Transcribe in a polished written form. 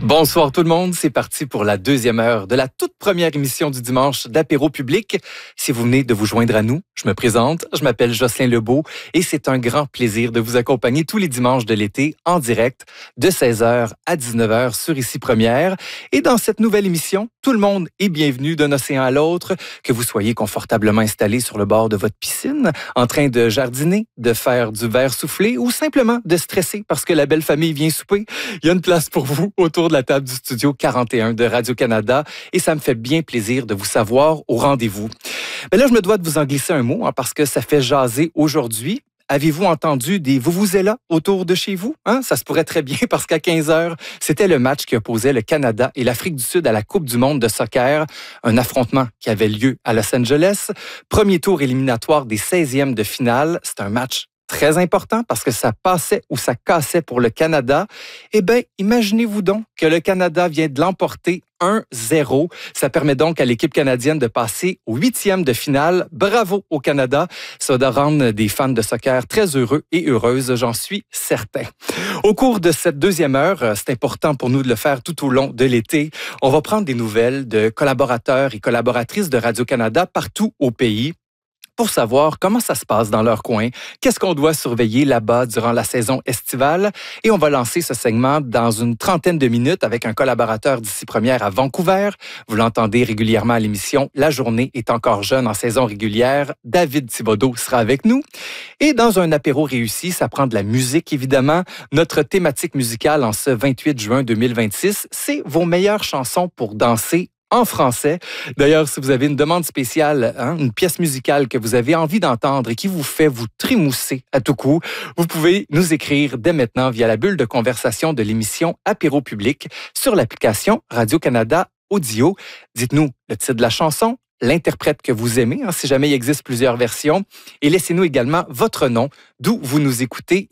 Bonsoir tout le monde, c'est parti pour la deuxième heure de la toute première émission du dimanche d'Apéro Public. Si vous venez de vous joindre à nous, je me présente, je m'appelle Jocelyn Lebeau et c'est un grand plaisir de vous accompagner tous les dimanches de l'été en direct de 16h à 19h sur Ici Première. Et dans cette nouvelle émission, tout le monde est bienvenu d'un océan à l'autre, que vous soyez confortablement installé sur le bord de votre piscine, en train de jardiner, de faire du verre soufflé ou simplement de stresser parce que la belle famille vient souper. Il y a une place pour vous autour de la table du studio 41 de Radio-Canada et ça me fait bien plaisir de vous savoir au rendez-vous. Mais là, je me dois de vous en glisser un mot parce que ça fait jaser aujourd'hui. Avez-vous entendu des vuvuzela autour de chez vous? Ça se pourrait très bien parce qu'à 15h, c'était le match qui opposait le Canada et l'Afrique du Sud à la Coupe du monde de soccer. Un affrontement qui avait lieu à Los Angeles. Premier tour éliminatoire des 16e de finale. C'est un match très important parce que ça passait ou ça cassait pour le Canada. Eh bien, imaginez-vous donc que le Canada vient de l'emporter 1-0. Ça permet donc à l'équipe canadienne de passer au 8e de finale. Bravo au Canada. Ça doit rendre des fans de soccer très heureux et heureuses, j'en suis certain. Au cours de cette deuxième heure, c'est important pour nous de le faire tout au long de l'été. On va prendre des nouvelles de collaborateurs et collaboratrices de Radio-Canada partout au pays, pour savoir comment ça se passe dans leur coin, qu'est-ce qu'on doit surveiller là-bas durant la saison estivale. Et on va lancer ce segment dans une trentaine de minutes avec un collaborateur d'Ici Première à Vancouver. Vous l'entendez régulièrement à l'émission. La journée est encore jeune en saison régulière. David Thibodeau sera avec nous. Et dans un apéro réussi, ça prend de la musique, évidemment. Notre thématique musicale en ce 28 juin 2026, c'est vos meilleures chansons pour danser en français. D'ailleurs, si vous avez une demande spéciale, une pièce musicale que vous avez envie d'entendre et qui vous fait vous trémousser à tout coup, vous pouvez nous écrire dès maintenant via la bulle de conversation de l'émission Apéro Public sur l'application Radio-Canada Audio. Dites-nous le titre de la chanson, l'interprète que vous aimez, si jamais il existe plusieurs versions, et laissez-nous également votre nom, d'où vous nous écoutez